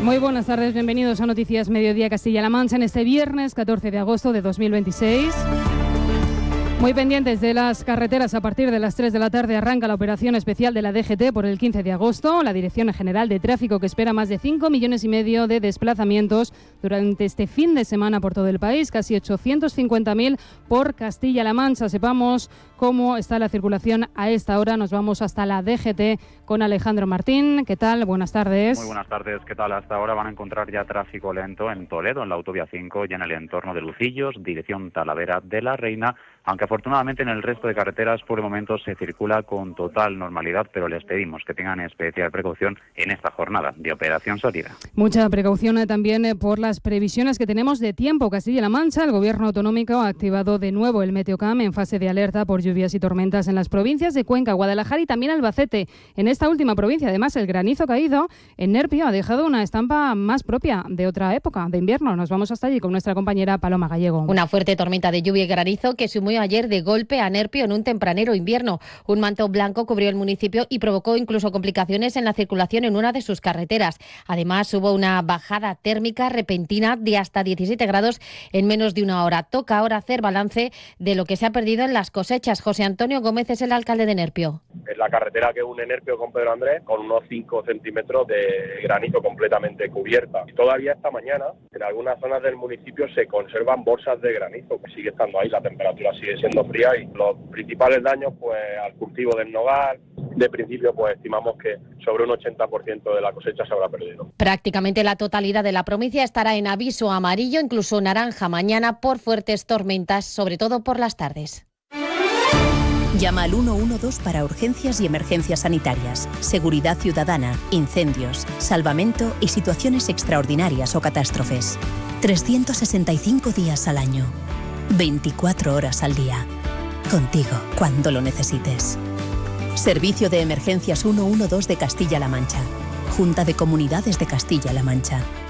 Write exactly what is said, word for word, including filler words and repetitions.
Muy buenas tardes, bienvenidos a Noticias Mediodía Castilla-La Mancha en este viernes catorce de agosto de dos mil veintiséis. Muy pendientes de las carreteras, a partir de las tres de la tarde arranca la operación especial de la D G T por el quince de agosto. La Dirección General de Tráfico, que espera más de cinco millones y medio de desplazamientos durante este fin de semana por todo el país, casi ochocientos cincuenta mil por Castilla-La Mancha. Sepamos cómo está la circulación a esta hora. Nos vamos hasta la D G T con Alejandro Martín. ¿Qué tal? Buenas tardes. Muy buenas tardes. ¿Qué tal? Hasta ahora van a encontrar ya tráfico lento en Toledo, en la autovía cinco y en el entorno de Lucillos, dirección Talavera de la Reina, aunque afortunadamente en el resto de carreteras por el momento se circula con total normalidad, pero les pedimos que tengan especial precaución en esta jornada de operación salida. Mucha precaución eh, también eh, por las previsiones que tenemos de tiempo. Castilla-La Mancha, el Gobierno autonómico ha activado de nuevo el Meteocam en fase de alerta por lluvias y tormentas en las provincias de Cuenca, Guadalajara y también Albacete. En esta última provincia, además, el granizo caído en Nerpio ha dejado una estampa más propia de otra época, de invierno. Nos vamos hasta allí con nuestra compañera Paloma Gallego. Una fuerte tormenta de lluvia y granizo que sumió ayer de golpe a Nerpio en un tempranero invierno. Un manto blanco cubrió el municipio y provocó incluso complicaciones en la circulación en una de sus carreteras. Además, hubo una bajada térmica repentina de hasta diecisiete grados en menos de una hora. Toca ahora hacer balance de lo que se ha perdido en las cosechas. José Antonio Gómez es el alcalde de Nerpio. Es la carretera que une Nerpio con Pedro Andrés, con unos cinco centímetros de granizo completamente cubierta. Y todavía esta mañana, en algunas zonas del municipio se conservan bolsas de granizo, que sigue estando ahí, la temperatura sigue siendo fría y los principales daños pues al cultivo del nogal. De principio pues estimamos que sobre un ochenta por ciento de la cosecha se habrá perdido. Prácticamente la totalidad de la provincia estará en aviso amarillo, incluso naranja mañana por fuertes tormentas, sobre todo por las tardes. Llama al uno uno dos para urgencias y emergencias sanitarias, seguridad ciudadana, incendios, salvamento y situaciones extraordinarias o catástrofes. trescientos sesenta y cinco días al año, veinticuatro horas al día. Contigo cuando lo necesites. Servicio de Emergencias uno uno dos de Castilla-La Mancha. Junta de Comunidades de Castilla-La Mancha.